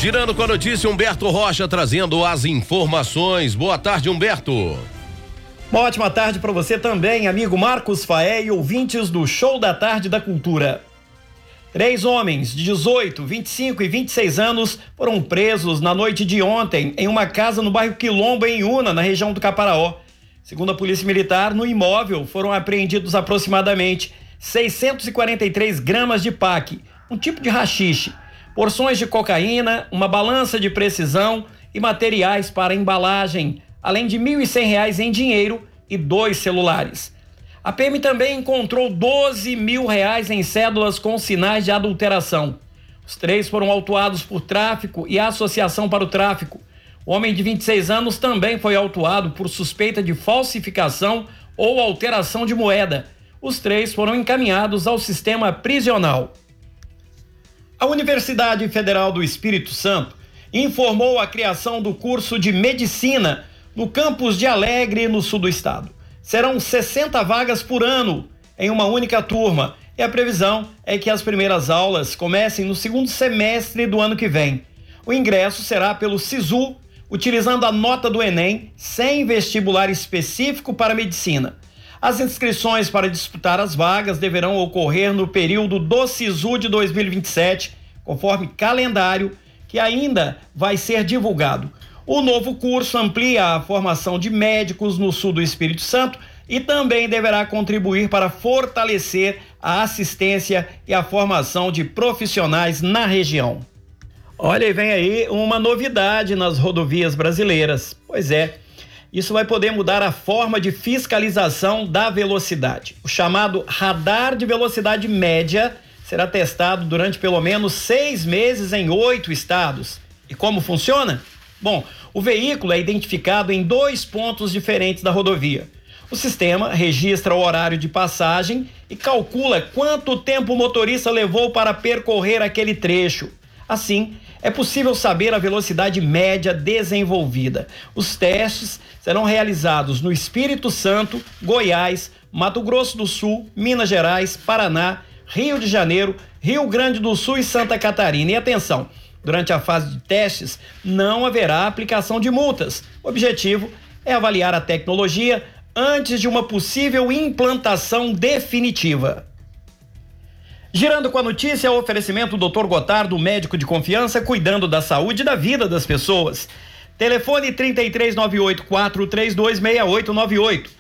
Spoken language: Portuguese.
Girando com a notícia, Humberto Rocha trazendo as informações. Boa tarde, Humberto. Uma ótima tarde para você também, amigo Marcos Faé e ouvintes do Show da Tarde da Cultura. 3 homens de 18, 25 e 26 anos foram presos na noite de ontem em uma casa no bairro Quilombo, em Una, na região do Caparaó. Segundo a Polícia Militar, no imóvel foram apreendidos aproximadamente 643 gramas de pac, um tipo de haxixe, porções de cocaína, uma balança de precisão e materiais para embalagem, além de R$ 1.100 em dinheiro e 2 celulares. A PM também encontrou R$12 mil em cédulas com sinais de adulteração. Os 3 foram autuados por tráfico e associação para o tráfico. O homem de 26 anos também foi autuado por suspeita de falsificação ou alteração de moeda. Os 3 foram encaminhados ao sistema prisional. A Universidade Federal do Espírito Santo informou a criação do curso de Medicina no campus de Alegre, no sul do estado. Serão 60 vagas por ano em uma única turma e a previsão é que as primeiras aulas comecem no segundo semestre do ano que vem. O ingresso será pelo SISU, utilizando a nota do Enem, sem vestibular específico para medicina. As inscrições para disputar as vagas deverão ocorrer no período do SISU de 2027, conforme calendário que ainda vai ser divulgado. O novo curso amplia a formação de médicos no sul do Espírito Santo e também deverá contribuir para fortalecer a assistência e a formação de profissionais na região. Olha, e vem aí uma novidade nas rodovias brasileiras. Pois é, isso vai poder mudar a forma de fiscalização da velocidade. O chamado radar de velocidade média será testado durante pelo menos 6 meses em 8 estados. E como funciona? Bom, o veículo é identificado em 2 pontos diferentes da rodovia. O sistema registra o horário de passagem e calcula quanto tempo o motorista levou para percorrer aquele trecho. Assim, é possível saber a velocidade média desenvolvida. Os testes serão realizados no Espírito Santo, Goiás, Mato Grosso do Sul, Minas Gerais, Paraná, Rio de Janeiro, Rio Grande do Sul e Santa Catarina. E atenção, durante a fase de testes não haverá aplicação de multas. O objetivo é avaliar a tecnologia antes de uma possível implantação definitiva. Girando com a notícia, o oferecimento do Dr. Gotardo, médico de confiança, cuidando da saúde e da vida das pessoas. Telefone 3398-432-6898.